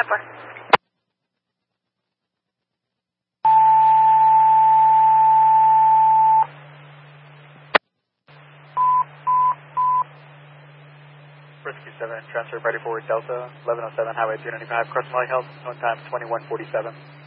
10-4. Rescue 7, transfer ready forward Delta, 1107 Highway 395, crossing light health, on time 2147.